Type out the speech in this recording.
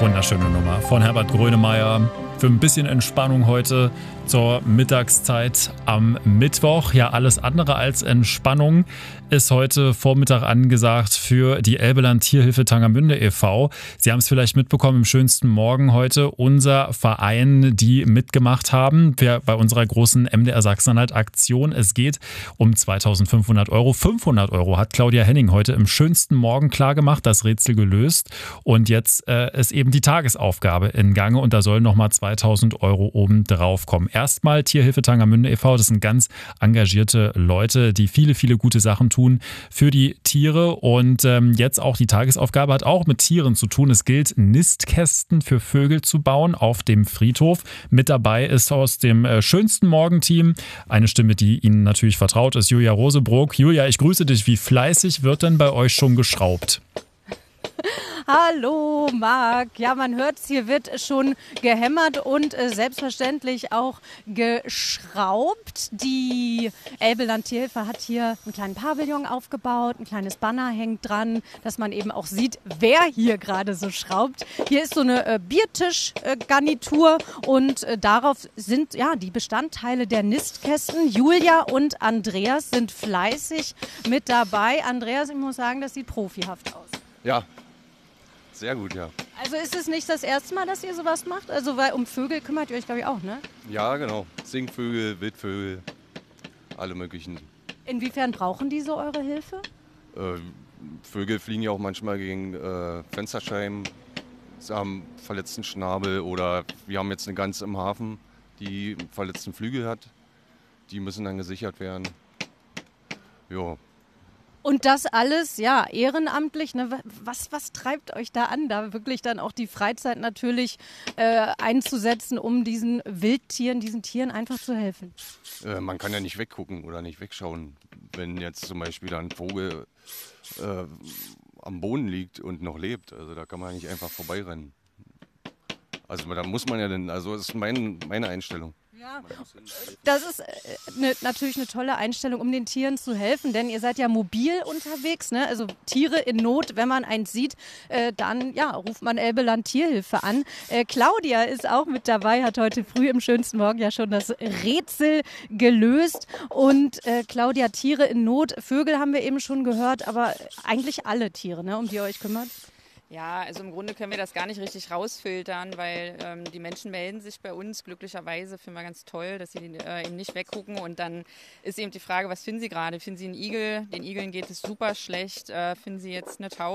Wunderschöne Nummer von Herbert Grönemeyer. Für ein bisschen Entspannung heute zur Mittagszeit am Mittwoch. Ja, alles andere als Entspannung ist heute Vormittag angesagt für die Elbeland Tierhilfe Tangermünde e.V. Sie haben es vielleicht mitbekommen, im schönsten Morgen heute unser Verein, die mitgemacht haben bei unserer großen MDR Sachsen-Anhalt-Aktion. Es geht um 2.500 Euro. 500 Euro hat Claudia Henning heute im schönsten Morgen klargemacht, das Rätsel gelöst. Und jetzt ist eben die Tagesaufgabe in Gange und da sollen nochmal 2.000 Euro oben drauf kommen. Erstmal Tierhilfe Tangermünde e.V., das sind ganz engagierte Leute, die viele, viele gute Sachen tun für die Tiere. Und jetzt auch die Tagesaufgabe hat auch mit Tieren zu tun. Es gilt, Nistkästen für Vögel zu bauen auf dem Friedhof. Mit dabei ist aus dem schönsten Morgenteam eine Stimme, die Ihnen natürlich vertraut ist, Julia Rosebrook. Julia, ich grüße dich. Wie fleißig wird denn bei euch schon geschraubt? Hallo Marc, ja man hört's, hier wird schon gehämmert und selbstverständlich auch geschraubt. Die Elbeland Tierhilfe hat hier einen kleinen Pavillon aufgebaut, ein kleines Banner hängt dran, dass man eben auch sieht, wer hier gerade so schraubt. Hier ist so eine Biertischgarnitur und darauf sind ja die Bestandteile der Nistkästen. Julia und Andreas sind fleißig mit dabei. Andreas, ich muss sagen, das sieht profihaft aus. Ja. Sehr gut, ja. Also ist es nicht das erste Mal, dass ihr sowas macht? Also weil um Vögel kümmert ihr euch, glaube ich, auch, ne? Ja, genau. Singvögel, Wildvögel, alle möglichen. Inwiefern brauchen die so eure Hilfe? Vögel fliegen ja auch manchmal gegen Fensterscheiben, sie haben verletzten Schnabel oder wir haben jetzt eine Gans im Hafen, die einen verletzten Flügel hat. Die müssen dann gesichert werden. Jo. Und das alles, ja, ehrenamtlich. Ne? Was treibt euch da an, da wirklich dann auch die Freizeit natürlich einzusetzen, um diesen Wildtieren, diesen Tieren einfach zu helfen? Man kann ja nicht weggucken oder nicht wegschauen, wenn jetzt zum Beispiel da ein Vogel am Boden liegt und noch lebt. Also da kann man nicht einfach vorbeirennen. Also da muss man ja dann, also das ist meine Einstellung. Ja, das ist natürlich eine tolle Einstellung, um den Tieren zu helfen, denn ihr seid ja mobil unterwegs, ne? Also Tiere in Not, wenn man eins sieht, dann ja, ruft man Elbeland Tierhilfe an. Claudia ist auch mit dabei, hat heute früh im schönsten Morgen ja schon das Rätsel gelöst. Und Claudia, Tiere in Not, Vögel haben wir eben schon gehört, aber eigentlich alle Tiere, ne, um die ihr euch kümmert? Ja, also im Grunde können wir das gar nicht richtig rausfiltern, weil die Menschen melden sich bei uns glücklicherweise, finden wir ganz toll, dass sie eben nicht weggucken und dann ist eben die Frage, was finden sie gerade? Finden sie einen Igel? Den Igeln geht es super schlecht. Finden sie jetzt eine Taube?